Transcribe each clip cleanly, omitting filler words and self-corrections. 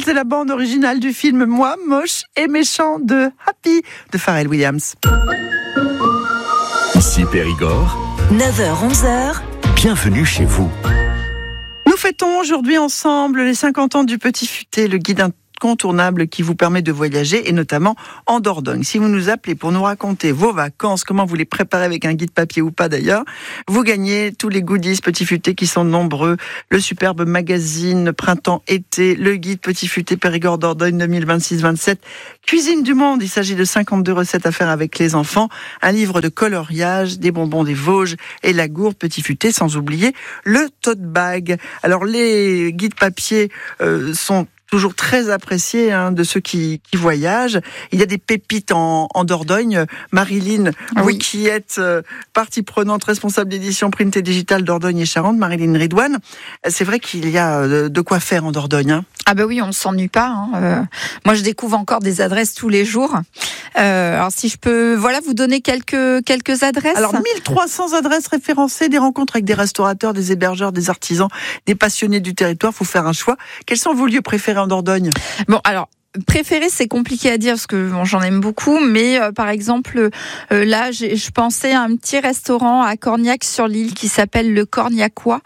c'est la bande originale du film Moi, moche et méchant de Happy de Pharrell Williams. Ici Périgord, 9h-11h, bienvenue chez vous. Nous fêtons aujourd'hui ensemble les 50 ans du Petit Futé, le guide incontournable qui vous permet de voyager et notamment en Dordogne. Si vous nous appelez pour nous raconter vos vacances, comment vous les préparez avec un guide papier ou pas d'ailleurs, vous gagnez tous les goodies Petit Futé qui sont nombreux, le superbe magazine printemps-été, le guide Petit Futé Périgord Dordogne 2026-27, Cuisine du monde, il s'agit de 52 recettes à faire avec les enfants, un livre de coloriage, des bonbons des Vosges et la gourde Petit Futé, sans oublier le tote bag. Alors les guides papier sont toujours très apprécié de ceux qui voyagent. Il y a des pépites en Dordogne. Marilyn, vous qui êtes partie prenante, responsable d'édition print et digital Dordogne et Charente, Marilyn Ridouane, c'est vrai qu'il y a de quoi faire en Dordogne. Ah ben oui, on ne s'ennuie pas. Moi, je découvre encore des adresses tous les jours. Alors si je peux vous donner quelques adresses. Alors 1300 adresses référencées, des rencontres avec des restaurateurs, des hébergeurs, des artisans, des passionnés du territoire. Il faut faire un choix. Quels sont vos lieux préférés en Dordogne ? Bon, alors... Préféré, c'est compliqué à dire parce que j'en aime beaucoup, mais par exemple là, je pensais à un petit restaurant à Corniac-sur-l'Île qui s'appelle le Corniacois,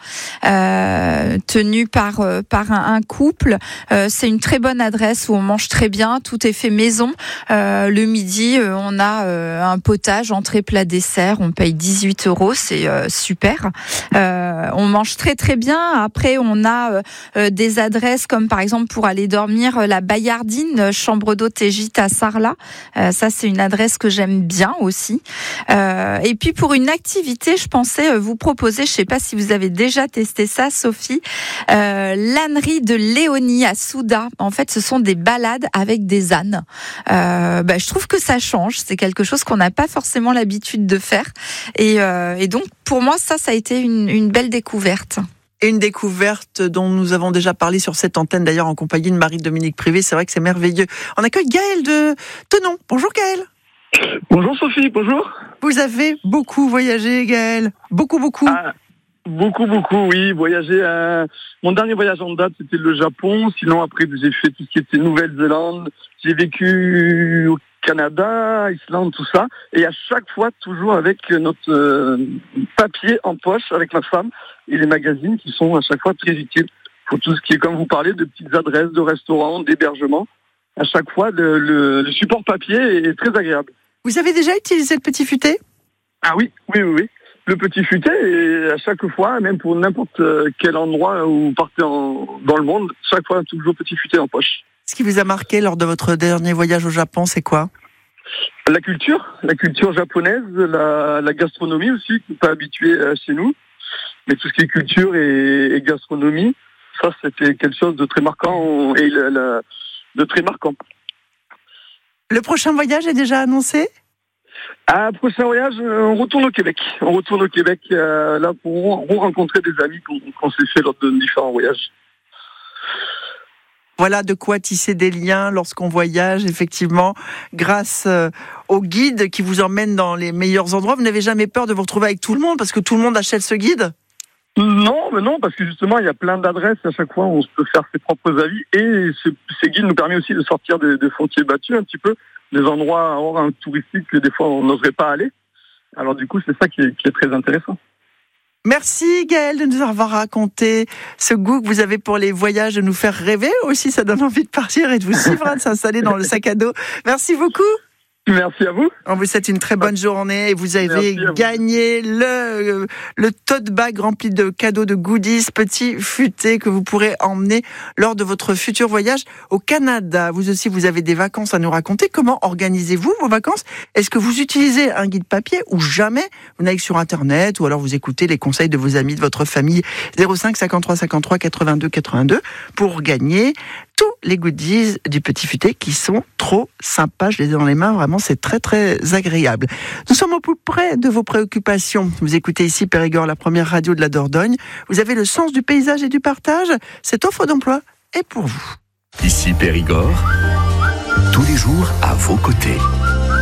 tenu par un couple. C'est une très bonne adresse où on mange très bien, tout est fait maison. Le midi, on a un potage, entrée, plat, dessert. On paye 18 €, c'est super. On mange très très bien. Après, on a des adresses comme par exemple pour aller dormir la Bayardine. Chambre d'hôte et gîte à Sarlat. Ça, c'est une adresse que j'aime bien aussi. Et puis, pour une activité, je pensais vous proposer, je ne sais pas si vous avez déjà testé ça, Sophie, l'ânerie de Léonie à Souda. En fait, ce sont des balades avec des ânes. Je trouve que ça change. C'est quelque chose qu'on n'a pas forcément l'habitude de faire. Et donc, pour moi, ça a été une belle découverte. Et une découverte dont nous avons déjà parlé sur cette antenne, d'ailleurs en compagnie de Marie-Dominique Privé. C'est vrai que c'est merveilleux. On accueille Gaël de Thonon. Bonjour Gaël. Bonjour Sophie, bonjour. Vous avez beaucoup voyagé, Gaël. Beaucoup. Beaucoup, oui. Voyager. Mon dernier voyage en date, c'était le Japon. Sinon, après, j'ai fait tout ce qui était Nouvelle-Zélande. J'ai vécu au Canada, Islande, tout ça. Et à chaque fois, toujours avec notre papier en poche, avec ma femme, et les magazines qui sont à chaque fois très utiles. Pour tout ce qui est, comme vous parlez, de petites adresses, de restaurants, d'hébergements. À chaque fois, le support papier est très agréable. Vous avez déjà utilisé le Petit Futé ? Ah oui. Le Petit Futé, et à chaque fois, même pour n'importe quel endroit où vous partez dans le monde, chaque fois, toujours Petit Futé en poche. Ce qui vous a marqué lors de votre dernier voyage au Japon, c'est quoi ? La culture japonaise, la gastronomie aussi, qui n'est pas habituée chez nous. Mais tout ce qui est culture et gastronomie, ça, c'était quelque chose de très marquant et de très marquant. Le prochain voyage est déjà annoncé ? Prochain voyage, on retourne au Québec. Là pour rencontrer des amis qu'on s'est fait lors de différents voyages. Voilà de quoi tisser des liens lorsqu'on voyage, effectivement, grâce au guide qui vous emmène dans les meilleurs endroits. Vous n'avez jamais peur de vous retrouver avec tout le monde parce que tout le monde achète ce guide ? Non, parce que justement, il y a plein d'adresses. À chaque fois, on peut faire ses propres avis. Et ces guides nous permettent aussi de sortir des sentiers battus un petit peu, des endroits hors touristiques que des fois, on n'oserait pas aller. Alors du coup, c'est ça qui est très intéressant. Merci Gaël de nous avoir raconté ce goût que vous avez pour les voyages, de nous faire rêver aussi, ça donne envie de partir et de vous suivre, de s'installer dans le sac à dos. Merci beaucoup. Merci à vous. On vous souhaite une très bonne journée et vous avez gagné le tote bag rempli de cadeaux, de goodies, Petit Futé que vous pourrez emmener lors de votre futur voyage au Canada. Vous aussi, vous avez des vacances à nous raconter. Comment organisez-vous vos vacances ? Est-ce que vous utilisez un guide papier ou jamais vous n'allez que sur Internet ou alors vous écoutez les conseils de vos amis, de votre famille 05 53 53 82 82 pour gagner tous les goodies du Petit Futé qui sont trop sympas. Je les ai dans les mains, vraiment, c'est très très agréable. Nous sommes au plus près de vos préoccupations. Vous écoutez ici Périgord, la première radio de la Dordogne. Vous avez le sens du paysage et du partage. Cette offre d'emploi est pour vous. Ici Périgord, tous les jours à vos côtés.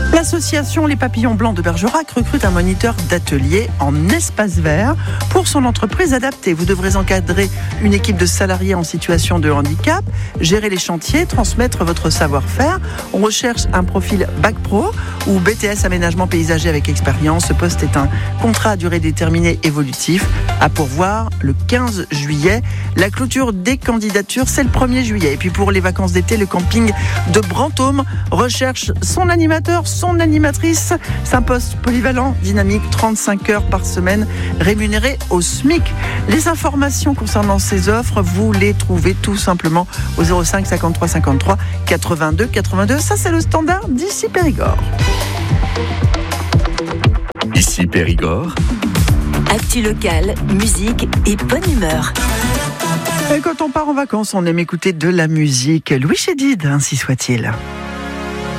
L'association Les Papillons Blancs de Bergerac recrute un moniteur d'atelier en espace vert pour son entreprise adaptée. Vous devrez encadrer une équipe de salariés en situation de handicap, gérer les chantiers, transmettre votre savoir-faire. On recherche un profil Bac Pro ou BTS Aménagement Paysager avec expérience. Ce poste est un contrat à durée déterminée évolutif à pourvoir le 15 juillet. La clôture des candidatures, c'est le 1er juillet. Et puis pour les vacances d'été, le camping de Brantôme recherche son animateur, son animatrice. C'est un poste polyvalent, dynamique, 35 heures par semaine, rémunéré au SMIC. Les informations concernant ces offres, vous les trouvez tout simplement au 05 53 53 82 82. Ça, c'est le standard d'ici Périgord. Ici Périgord. Actu locale, musique et bonne humeur. Et quand on part en vacances, on aime écouter de la musique. Louis Chédid, ainsi soit-il.